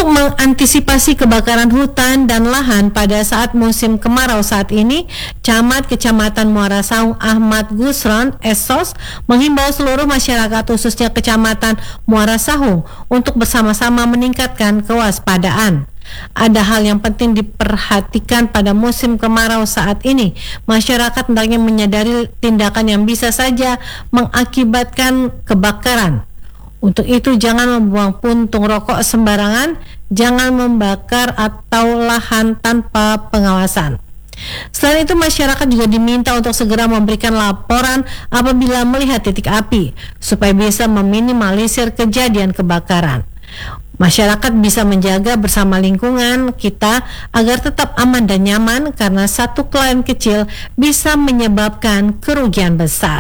Untuk mengantisipasi kebakaran hutan dan lahan pada saat musim kemarau saat ini, Camat Kecamatan Muara Saung Ahmad Gusron Esos menghimbau seluruh masyarakat khususnya Kecamatan Muara Saung untuk bersama-sama meningkatkan kewaspadaan. Ada hal yang penting diperhatikan pada musim kemarau saat ini. Masyarakat hendaknya menyadari tindakan yang bisa saja mengakibatkan kebakaran. Untuk itu jangan membuang puntung rokok sembarangan, jangan membakar atau lahan tanpa pengawasan. Selain itu, masyarakat juga diminta untuk segera memberikan laporan apabila melihat titik api, supaya bisa meminimalisir kejadian kebakaran. Masyarakat bisa menjaga bersama lingkungan kita agar tetap aman dan nyaman, karena satu kelalaian kecil bisa menyebabkan kerugian besar.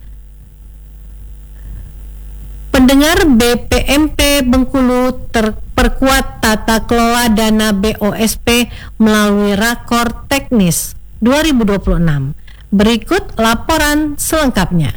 Pendengar, BPMP Bengkulu perkuat tata kelola dana BOSP melalui Rakor Teknis 2026. Berikut laporan selengkapnya.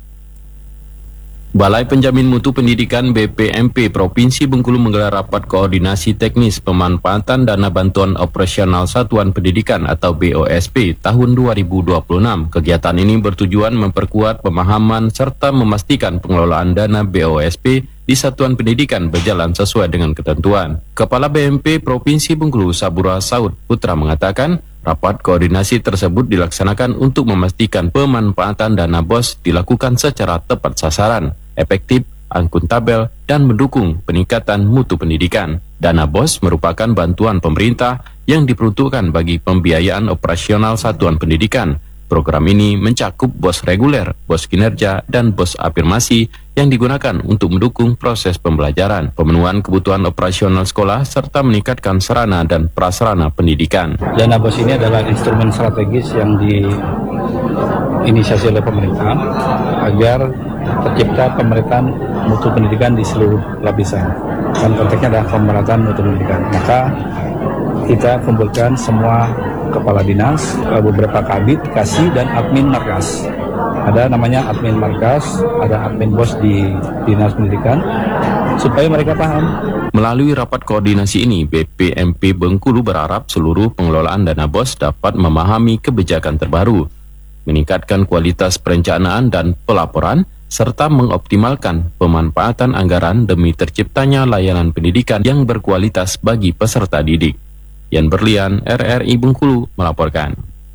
Balai Penjamin Mutu Pendidikan BPMP Provinsi Bengkulu menggelar rapat koordinasi teknis pemanfaatan dana bantuan operasional Satuan Pendidikan atau BOSP tahun 2026. Kegiatan ini bertujuan memperkuat pemahaman serta memastikan pengelolaan dana BOSP di Satuan Pendidikan berjalan sesuai dengan ketentuan. Kepala BMP Provinsi Bengkulu Sabura Saud Putra mengatakan, rapat koordinasi tersebut dilaksanakan untuk memastikan pemanfaatan dana BOS dilakukan secara tepat sasaran, efektif, akuntabel, dan mendukung peningkatan mutu pendidikan. Dana BOS merupakan bantuan pemerintah yang diperuntukkan bagi pembiayaan operasional satuan pendidikan. Program ini mencakup BOS reguler, BOS kinerja, dan BOS afirmasi yang digunakan untuk mendukung proses pembelajaran, pemenuhan kebutuhan operasional sekolah, serta meningkatkan sarana dan prasarana pendidikan. Dana BOS ini adalah instrumen strategis yang diinisiasi oleh pemerintah agar tercipta pemerataan mutu pendidikan di seluruh lapisan. Dan konteksnya adalah pemerataan mutu pendidikan. Maka kita kumpulkan semua kepala dinas, beberapa kabid, kasih, dan admin markas. Ada namanya admin markas, ada admin BOS di dinas pendidikan, supaya mereka paham. Melalui rapat koordinasi ini, BPMP Bengkulu berharap seluruh pengelolaan dana BOS dapat memahami kebijakan terbaru, meningkatkan kualitas perencanaan dan pelaporan, serta mengoptimalkan pemanfaatan anggaran demi terciptanya layanan pendidikan yang berkualitas bagi peserta didik. Yan Berlian, RRI Bengkulu melaporkan.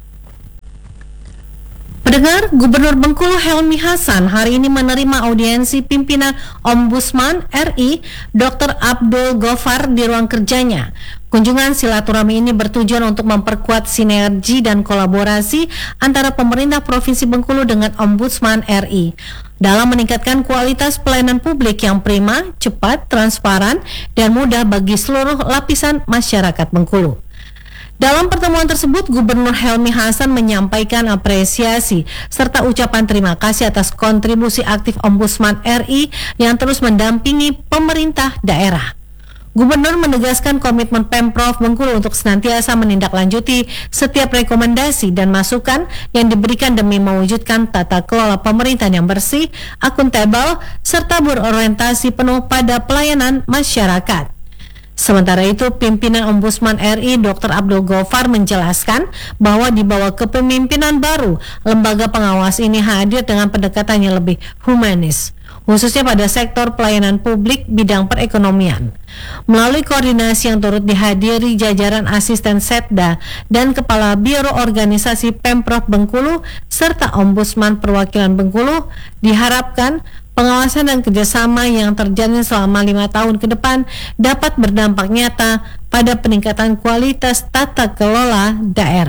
Pendengar, Gubernur Bengkulu Helmi Hasan hari ini menerima audiensi pimpinan Ombudsman RI Dr. Abdul Gofar di ruang kerjanya. Kunjungan silaturahmi ini bertujuan untuk memperkuat sinergi dan kolaborasi antara pemerintah Provinsi Bengkulu dengan Ombudsman RI dalam meningkatkan kualitas pelayanan publik yang prima, cepat, transparan, dan mudah bagi seluruh lapisan masyarakat Bengkulu. Dalam pertemuan tersebut, Gubernur Helmi Hasan menyampaikan apresiasi serta ucapan terima kasih atas kontribusi aktif Ombudsman RI yang terus mendampingi pemerintah daerah. Gubernur menegaskan komitmen Pemprov Bengkulu untuk senantiasa menindaklanjuti setiap rekomendasi dan masukan yang diberikan demi mewujudkan tata kelola pemerintahan yang bersih, akuntabel, serta berorientasi penuh pada pelayanan masyarakat. Sementara itu, pimpinan Ombudsman RI Dr. Abdul Gofar menjelaskan bahwa di bawah kepemimpinan baru, lembaga pengawas ini hadir dengan pendekatan yang lebih humanis, khususnya pada sektor pelayanan publik bidang perekonomian. Melalui koordinasi yang turut dihadiri jajaran asisten Setda dan Kepala Biro Organisasi Pemprov Bengkulu serta Ombudsman Perwakilan Bengkulu, diharapkan pengawasan dan kerjasama yang terjalin selama 5 tahun ke depan dapat berdampak nyata pada peningkatan kualitas tata kelola daerah.